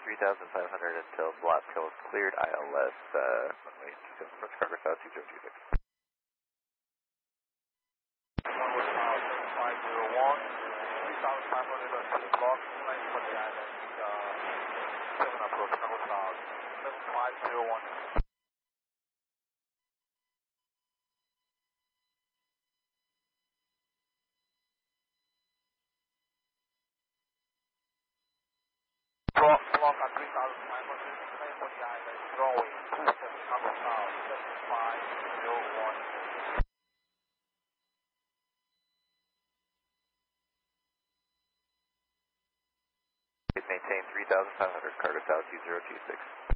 3,500 until block tail is cleared, ILS, runway 27 approach, cargo south 2026. 7501, 3,500 until block, flying for the island, 7 approach, cargo south, 7501. Block at 3,500, flying for the island, runway 27, cargo south, 7501. Maintain 3,500, cargo south 2026.